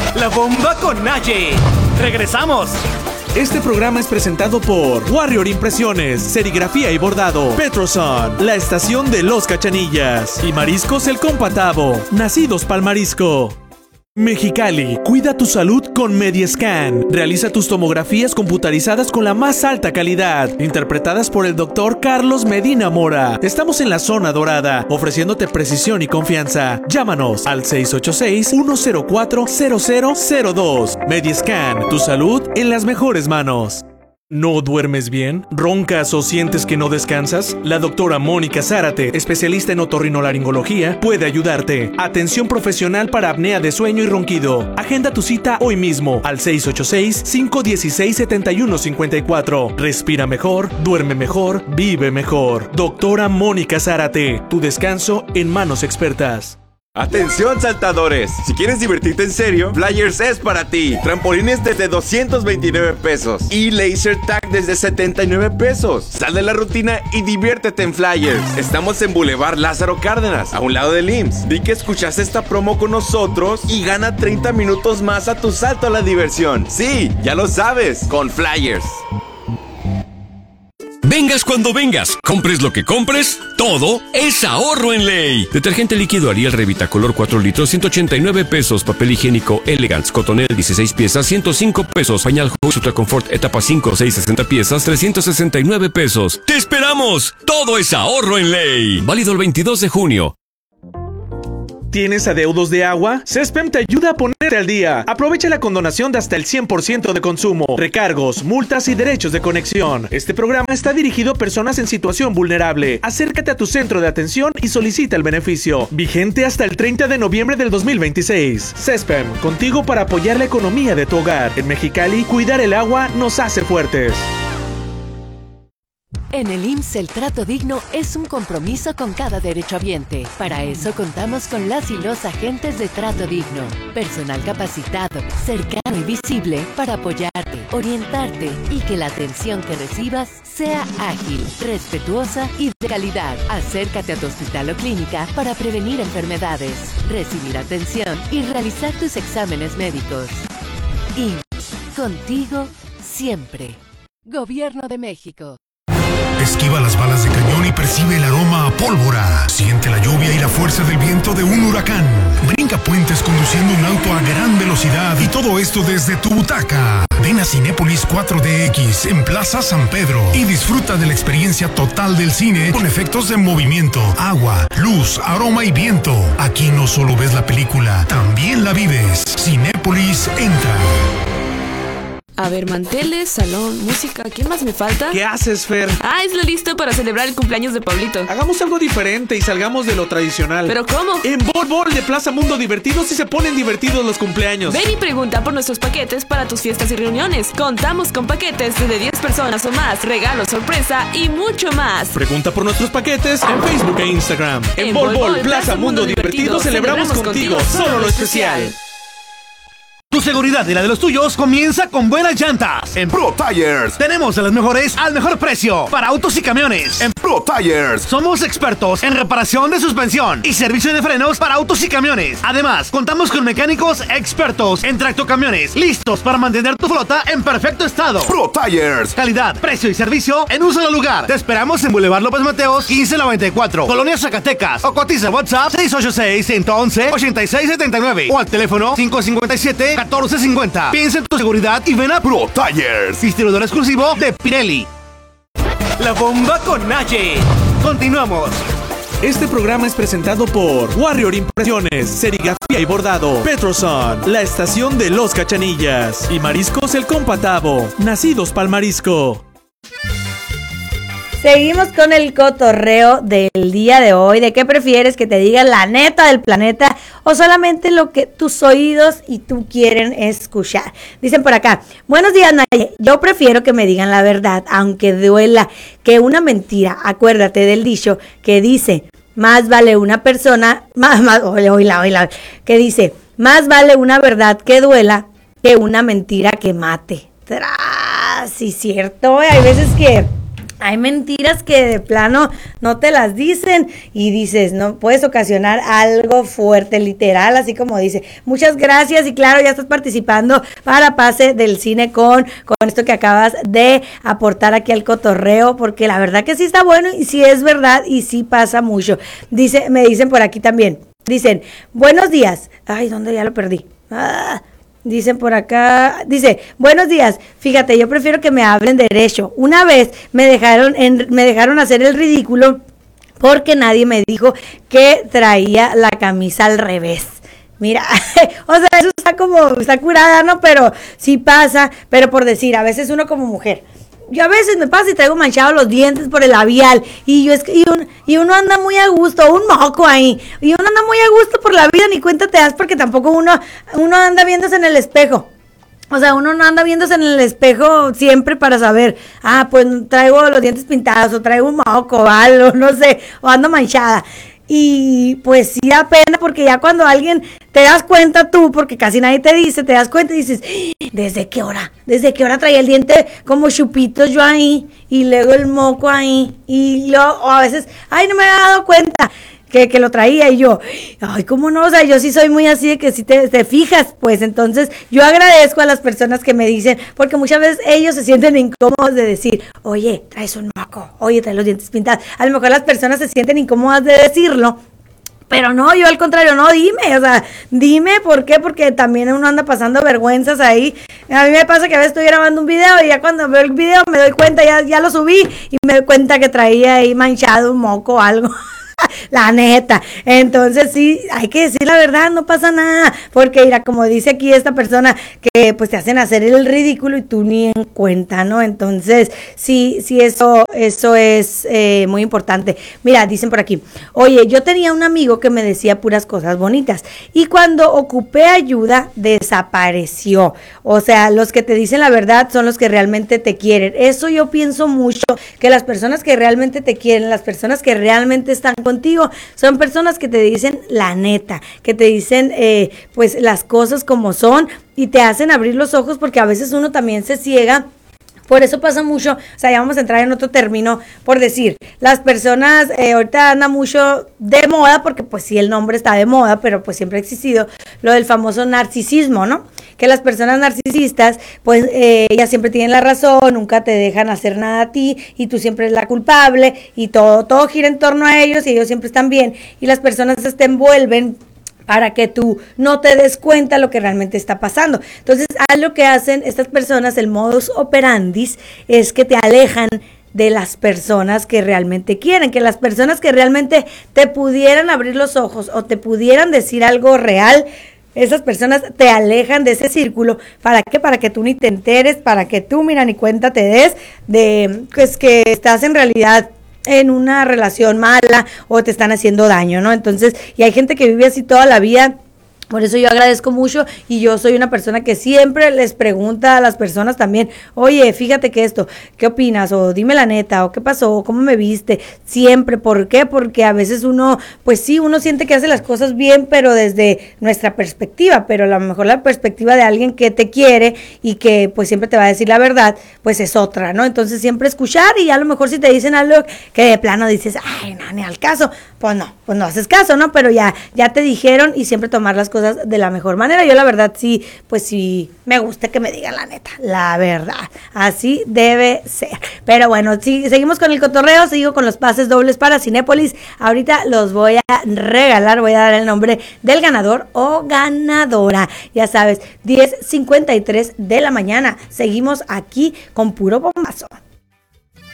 La bomba con Naye. ¡Regresamos! Este programa es presentado por Warrior Impresiones, Serigrafía y Bordado, Petroson, la estación de Los Cachanillas y Mariscos El Compatavo, nacidos pa'l marisco. Mexicali, cuida tu salud con Mediascan. Realiza tus tomografías computarizadas con la más alta calidad, interpretadas por el doctor Carlos Medina Mora. Estamos en la zona dorada, ofreciéndote precisión y confianza. Llámanos al 686-104-0002. Mediascan, tu salud en las mejores manos. ¿No duermes bien? ¿Roncas o sientes que no descansas? La doctora Mónica Zárate, especialista en otorrinolaringología, puede ayudarte. Atención profesional para apnea de sueño y ronquido. Agenda tu cita hoy mismo al 686-516-7154. Respira mejor, duerme mejor, vive mejor. Doctora Mónica Zárate, tu descanso en manos expertas. ¡Atención, saltadores! Si quieres divertirte en serio, Flyers es para ti. Trampolines desde 229 pesos y laser tag desde 79 pesos. Sal de la rutina y diviértete en Flyers. Estamos en Boulevard Lázaro Cárdenas, a un lado del IMSS. Di que escuchaste esta promo con nosotros y gana 30 minutos más a tu salto a la diversión. Sí, ya lo sabes, con Flyers. Vengas cuando vengas, compres lo que compres, todo es ahorro en ley. Detergente líquido Ariel Revitacolor 4 litros, 189 pesos. Papel higiénico Elegance Cotonel 16 piezas, 105 pesos. Pañal Hughes Ultra Comfort etapa 5, 6, 60 piezas, 369 pesos. ¡Te esperamos! Todo es ahorro en ley. Válido el 22 de junio. ¿Tienes adeudos de agua? CESPEM te ayuda a ponerte al día. Aprovecha la condonación de hasta el 100% de consumo, recargos, multas y derechos de conexión. Este programa está dirigido a personas en situación vulnerable. Acércate a tu centro de atención y solicita el beneficio. Vigente hasta el 30 de noviembre del 2026. CESPEM, contigo para apoyar la economía de tu hogar. En Mexicali, cuidar el agua nos hace fuertes. En el IMSS el trato digno es un compromiso con cada derechohabiente. Para eso contamos con las y los agentes de trato digno. Personal capacitado, cercano y visible para apoyarte, orientarte y que la atención que recibas sea ágil, respetuosa y de calidad. Acércate a tu hospital o clínica para prevenir enfermedades, recibir atención y realizar tus exámenes médicos. IMSS, contigo siempre. Gobierno de México. Esquiva las balas de cañón y percibe el aroma a pólvora. Siente la lluvia y la fuerza del viento de un huracán. Brinca puentes conduciendo un auto a gran velocidad y todo esto desde tu butaca. Ven a Cinépolis 4DX en Plaza San Pedro y disfruta de la experiencia total del cine con efectos de movimiento, agua, luz, aroma y viento. Aquí no solo ves la película, también la vives. Cinépolis entra. A ver, manteles, salón, música, ¿qué más me falta? ¿Qué haces, Fer? Ah, es la lista para celebrar el cumpleaños de Pablito. Hagamos algo diferente y salgamos de lo tradicional. ¿Pero cómo? En Bol de Plaza Mundo Divertido sí se ponen divertidos los cumpleaños. Ven y pregunta por nuestros paquetes para tus fiestas y reuniones. Contamos con paquetes de 10 personas o más, regalos sorpresa y mucho más. Pregunta por nuestros paquetes en Facebook e Instagram. En Bol Plaza Mundo Divertido celebramos contigo solo lo especial. Tu seguridad y la de los tuyos comienza con buenas llantas. En Pro Tires tenemos a las mejores al mejor precio para autos y camiones. En Pro Tires somos expertos en reparación de suspensión y servicio de frenos para autos y camiones. Además, contamos con mecánicos expertos en tractocamiones, listos para mantener tu flota en perfecto estado. Pro Tires, calidad, precio y servicio en un solo lugar. Te esperamos en Boulevard López Mateos 1594, Colonia Zacatecas, o cotiza WhatsApp 686-111-8679 o al teléfono 557-1450. Piensa en tu seguridad y ven a Pro Tires, distribuidor exclusivo de Pirelli. La bomba con Naye. Continuamos. Este programa es presentado por Warrior Impresiones, Serigrafía y Bordado, Petroson, la estación de Los Cachanillas y Mariscos El Compatavo, nacidos pa'l marisco. Seguimos con el cotorreo del día de hoy. ¿De qué prefieres? ¿Que te diga la neta del planeta o solamente lo que tus oídos y tú quieren escuchar? Dicen por acá, buenos días, Naye. Yo prefiero que me digan la verdad, aunque duela, que una mentira. Acuérdate del dicho que dice, más vale una persona, que dice, más vale una verdad que duela que una mentira que mate. Sí, cierto. Hay veces que Hay mentiras que de plano no te las dicen y dices, no puedes ocasionar algo fuerte, literal, así como dice. Muchas gracias y claro, ya estás participando para Pase del Cine con esto que acabas de aportar aquí al cotorreo, porque la verdad que sí está bueno y sí es verdad y sí pasa mucho. Me dicen por aquí también, dicen, buenos días. Ay, ¿dónde ya lo perdí? Dicen por acá, dice, buenos días, fíjate, yo prefiero que me hablen derecho. Una vez me dejaron hacer el ridículo porque nadie me dijo que traía la camisa al revés. Mira, o sea, eso está curada, ¿no? Pero sí pasa, pero por decir, a veces uno como mujer, yo a veces me pasa y traigo manchados los dientes por el labial y uno anda muy a gusto, un moco ahí, y uno anda muy a gusto por la vida, ni cuenta te das porque tampoco uno anda viéndose en el espejo. O sea, uno no anda viéndose en el espejo siempre para saber, pues traigo los dientes pintados o traigo un moco o algo, no sé, o ando manchada. Y pues sí da pena porque ya cuando alguien te das cuenta tú, porque casi nadie te dice, te das cuenta y dices, ¿desde qué hora traía el diente como chupitos yo ahí? Y luego el moco ahí, y luego, o a veces, no me había dado cuenta que lo traía y yo, ¿cómo no? O sea, yo sí soy muy así de que si te fijas, pues entonces yo agradezco a las personas que me dicen, porque muchas veces ellos se sienten incómodos de decir, oye, traes un moco, oye, traes los dientes pintados. A lo mejor las personas se sienten incómodas de decirlo, pero no, yo al contrario, no, dime, ¿por qué? Porque también uno anda pasando vergüenzas ahí. A mí me pasa que a veces estoy grabando un video y ya cuando veo el video me doy cuenta, ya lo subí y me doy cuenta que traía ahí manchado un moco o algo. La neta, entonces sí, hay que decir la verdad, no pasa nada, porque mira, como dice aquí esta persona, que pues te hacen hacer el ridículo y tú ni en cuenta, ¿no? Entonces, sí, eso es muy importante. Mira, dicen por aquí, oye, yo tenía un amigo que me decía puras cosas bonitas, y cuando ocupé ayuda, desapareció. O sea, los que te dicen la verdad son los que realmente te quieren. Eso yo pienso mucho, que las personas que realmente te quieren, las personas que realmente están contigo, son personas que te dicen la neta, que te dicen pues las cosas como son y te hacen abrir los ojos, porque a veces uno también se ciega. Por eso pasa mucho, o sea, ya vamos a entrar en otro término, por decir, las personas ahorita anda mucho de moda, porque pues sí, el nombre está de moda, pero pues siempre ha existido lo del famoso narcisismo, ¿no? Que las personas narcisistas, pues ellas siempre tienen la razón, nunca te dejan hacer nada a ti, y tú siempre eres la culpable, y todo gira en torno a ellos, y ellos siempre están bien, y las personas te envuelven para que tú no te des cuenta lo que realmente está pasando. Entonces, lo que hacen estas personas, el modus operandi, es que te alejan de las personas que realmente quieren, que las personas que realmente te pudieran abrir los ojos o te pudieran decir algo real, esas personas te alejan de ese círculo. ¿Para qué? Para que tú ni te enteres, para que tú, mira, ni cuenta te des de pues, que estás en realidad en una relación mala o te están haciendo daño, ¿no? Entonces, y hay gente que vive así toda la vida. Por eso yo agradezco mucho y yo soy una persona que siempre les pregunta a las personas también, oye, fíjate que esto, ¿qué opinas? O dime la neta, o qué pasó, o cómo me viste, siempre. ¿Por qué? Porque a veces uno, pues sí, uno siente que hace las cosas bien, pero desde nuestra perspectiva, pero a lo mejor la perspectiva de alguien que te quiere y que pues siempre te va a decir la verdad, pues es otra, ¿no? Entonces siempre escuchar, y a lo mejor si te dicen algo que de plano dices, ay, no, ni al caso, pues no haces caso, ¿no? Pero ya te dijeron, y siempre tomar las cosas de la mejor manera. Yo la verdad sí, pues sí, me gusta que me digan la neta, la verdad, así debe ser. Pero bueno, sí, seguimos con el cotorreo, sigo con los pases dobles para Cinépolis. Ahorita los voy a regalar, voy a dar el nombre del ganador o ganadora. Ya sabes, 10:53 de la mañana. Seguimos aquí con puro bombazo.